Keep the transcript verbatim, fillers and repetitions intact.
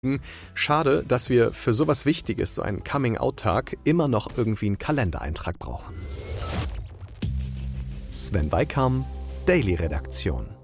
Schade, dass wir für sowas Wichtiges, so einen Coming-out-Tag, immer noch irgendwie einen Kalendereintrag brauchen. Sven Weikam, Daily Redaktion.